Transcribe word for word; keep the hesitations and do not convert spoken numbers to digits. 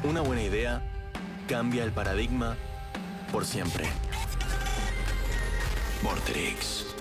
Una buena idea cambia el paradigma por siempre. Vorterix.